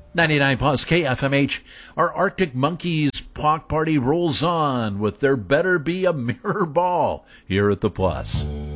99 plus KFMH. Our Arctic Monkeys block party rolls on with There Better Be a Mirror Ball here at the Plus.